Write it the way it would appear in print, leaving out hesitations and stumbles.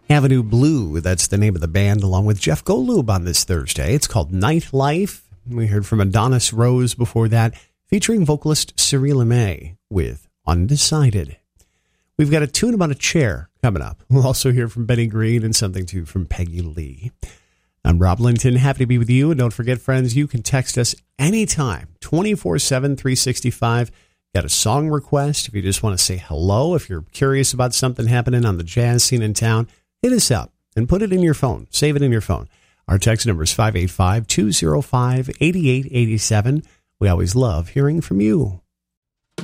Avenue Blue, that's the name of the band, along with Jeff Golub on this Thursday. It's called Nightlife. We heard from Adonis Rose before that, featuring vocalist Cyrilla May with Undecided. We've got a tune about a chair coming up. We'll also hear from Benny Green and something too from Peggy Lee. I'm Rob Linton, happy to be with you. And don't forget, friends, you can text us anytime, 24/7, 365. Got a song request? If you just want to say hello, if you're curious about something happening on the jazz scene in town, hit us up and put it in your phone. Save it in your phone. Our text number is 585-205-8887. We always love hearing from you.